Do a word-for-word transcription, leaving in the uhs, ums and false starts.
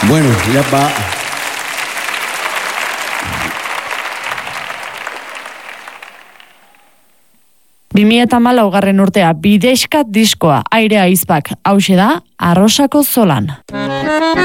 Bueno, ya va. bi mila hamalaugarren urtea, Bidexkat diskoa, Aire Aizpak, hauxe da, Arrosako Zolan.